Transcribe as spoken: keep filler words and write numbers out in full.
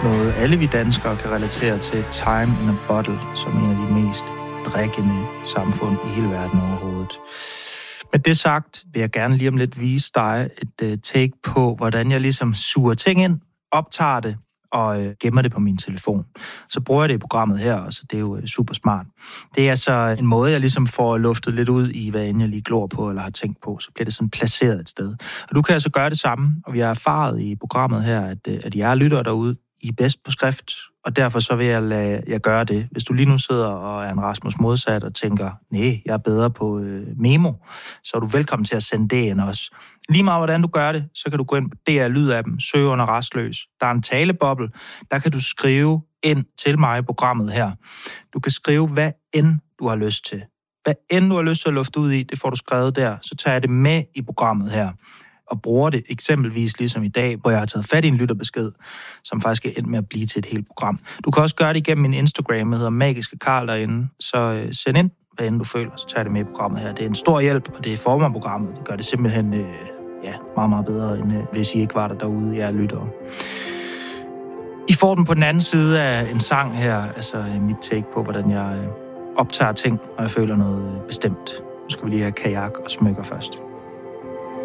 noget, alle vi danskere kan relatere til, Time in a Bottle, som en af de mest drikkende samfund i hele verden overhovedet. Med det sagt vil jeg gerne lige om lidt vise dig et uh, take på, hvordan jeg ligesom suger ting ind, optager det og uh, gemmer det på min telefon. Så bruger jeg det i programmet her, og så det er jo uh, super smart. Det er altså en måde, jeg ligesom får luftet lidt ud i, hvad end jeg lige glor på eller har tænkt på. Så bliver det sådan placeret et sted. Og du kan altså gøre det samme, og vi har erfaret i programmet her, at, uh, at jeg lytter derude, I er bedst på skrift, og derfor så vil jeg lade jeg gøre det. Hvis du lige nu sidder og er en Rasmus modsat og tænker, nej, jeg er bedre på øh, memo, så er du velkommen til at sende det ind også. Lige meget hvordan du gør det, så kan du gå ind på D R Lyd-appen, søg under Rastløs. Der er en taleboble, der kan du skrive ind til mig i programmet her. Du kan skrive, hvad end du har lyst til. Hvad end du har lyst til at lufte ud i, det får du skrevet der. Så tager jeg det med i programmet her og bruger det eksempelvis ligesom i dag, hvor jeg har taget fat i en lytterbesked, som faktisk er endt med at blive til et helt program. Du kan også gøre det igennem min Instagram, der hedder Magiske Karl derinde, så øh, send ind, hvad end du føler, så tager det med i programmet her. Det er en stor hjælp, og det former programmet. Det gør det simpelthen øh, ja, meget, meget bedre, end øh, hvis I ikke var der derude, jeg lyttere. I får den på den anden side af en sang her, altså mit take på, hvordan jeg øh, optager ting, og jeg føler noget bestemt. Nu skal vi lige have kajak og smykker først.